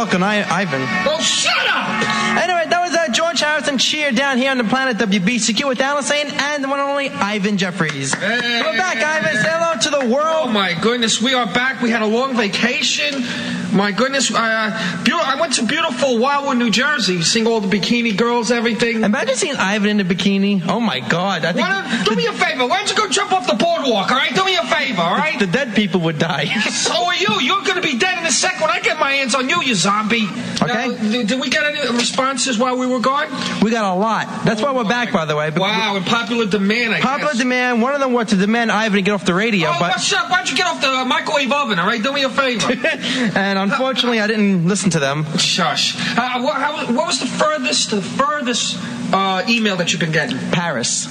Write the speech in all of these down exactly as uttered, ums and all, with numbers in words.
talking I- Ivan. Oh, shut up! Anyway, that was uh, George Harrison Cheer down here on the planet W B C Q with Alice Sane and the one and only Ivan Jeffries. Hey. We're back, Ivan. Say hello to the world. Oh, my goodness. We are back. We had a long vacation. My goodness. Uh, be- I went to beautiful Wildwood, New Jersey, seeing all the bikini girls, everything. Imagine seeing Ivan in a bikini. Oh, my God. I think Why don't, do me a favor. Why don't you go jump off the boardwalk, all right? Do me a favor, all right? The dead people would die. So are you. You're going to be dead in a second when I get my hands on you, you zombie. Okay. Uh, did, did we get any responses while we were gone? We got a lot. That's why we're back, by the way. Wow, and popular demand, I Popular guess. demand. One of them was to demand Ivan to get off the radio. Oh, but what's up? Why don't you get off the microwave oven, all right? Do me a favor. And unfortunately, I didn't listen to them. Shush. Uh, what, how, what was the furthest, the furthest uh, email that you've been getting? Paris.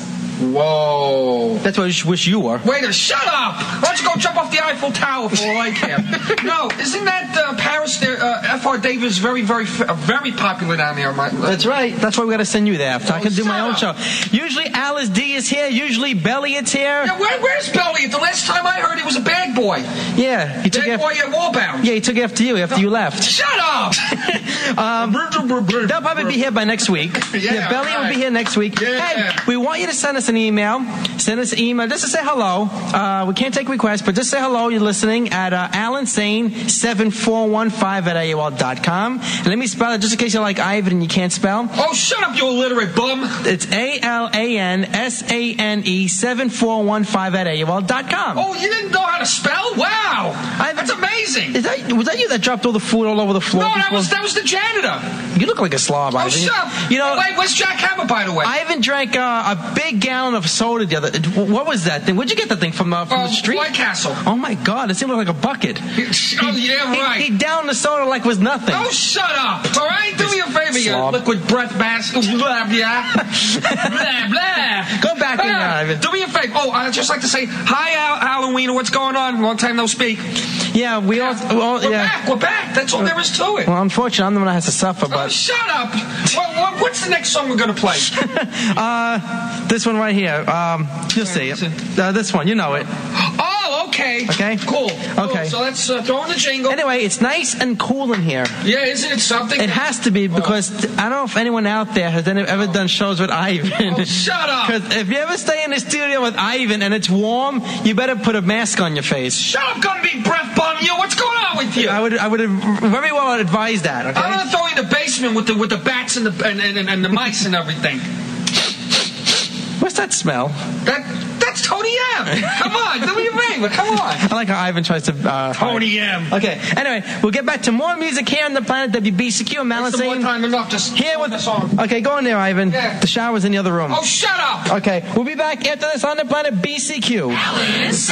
Whoa. That's what I wish you were. Wait a shut up! Why don't you go jump off the Eiffel Tower for all I care? No, isn't that uh, Paris there? Uh, F R Davis very, very, uh, very popular down there. My, uh, That's right. That's why we got to send you there. So I can do my own shut show. Usually Alice D is here. Usually Belliot's here. Yeah, where, where's Belly? The last time I heard he was a bad boy. Yeah, he took Bad boy after, at Wallbound. yeah, he took after you after you left. Shut up! um, they'll probably be here by next week. Yeah, Belly will right. be here next week. Yeah. Hey, we want you to send us an email. Send us an email just to say hello. Uh, we can't take requests, but just say hello. You're listening at uh, Alan Sane seven four one five at A O L dot com. And let me spell it just in case you're like Ivan and you can't spell. Oh, shut up, you illiterate bum! It's A L A N S A N E seven four one five at A O L dot com. Oh, you didn't know how to spell? Wow, I- that's amazing. Is that, was that you that dropped all the food all over the floor? No, that before? was that was the janitor. You look like a slob, Oh, Ivan. shut up! You know, oh, wait, where's Jack Hammer, by the way? Ivan drank uh, a big gallon of soda the other. What was that thing? Where'd you get that thing from? Uh, from Uh, the street? White Castle. Oh my God! It seemed like a bucket. Oh, yeah, right. He, he downed the soda like it was nothing. Oh, shut up! All right, do me a favor, you Slob. liquid breath mask. Blah blah blah blah. Go back in there, Ivan. Do me a favor. Oh, I'd just like to say hi, Al- Halloween. What's going on? Long time no speak. Yeah, we all. all We're yeah. back. We're back. That's all there is to it. Well, unfortunately, I'm the one that has to suffer. Oh, But shut up! Well, what, what's the next song we're gonna play? uh, this one right here. Um, you'll see it. Uh, this one, you know it. Oh, okay. Okay. Cool. Okay. Cool. So let's uh, throw in the jingle. Anyway, it's nice and cool in here. Yeah, isn't it something? It has to be because I don't know if anyone out there has any, ever done shows with Ivan. Oh, shut up! Because if you ever stay in the studio with Ivan and it's warm, you better put a mask on your face. Shut up, gonna be breath bomb you. What's going on with you? I would, I would very well advise that. Okay. I'm gonna throw you in the basement with the with the bats and the and, and, and the mice and everything. What's that smell? That that's Tony M. Come on, do me a favor. Come on, I like how Ivan tries to. Uh, Tony M. Okay. Anyway, we'll get back to more music here on the planet W B C Q. I'm Alan That's the one Sane. time enough. Just Here sing with the song. Okay, go in there, Ivan. Yeah. The shower's in the other room. Oh, shut up! Okay, we'll be back after this on the planet B C Q. Alan Sane.